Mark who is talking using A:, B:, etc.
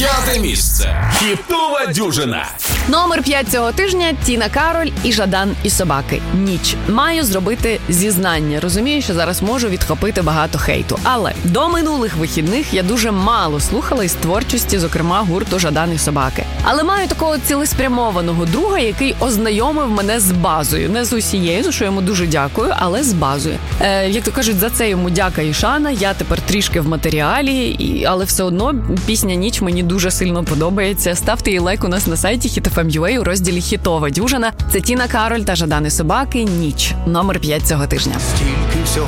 A: 5 місце. Хітова дюжина.
B: Номер 5 цього тижня – Тіна Кароль і Жадан і собаки. Ніч. Маю зробити зізнання. Розумію, що зараз можу відхопити багато хейту. Але до минулих вихідних я дуже мало слухала із творчості, зокрема, гурту Жадан і собаки. Але маю такого цілеспрямованого друга, який ознайомив мене з базою. Не з усією, за що йому дуже дякую, але з базою. Як то кажуть, за це йому дяка і шана. Я тепер трішки в матеріалі, але все одно пісня «Ніч» мені дуже сильно подобається. Ставте їй лайк у нас на сайті HitFM.ua у розділі «Хітова дюжина». Це Тіна Кароль та Жадан і собаки «Ніч». Номер 5 цього тижня.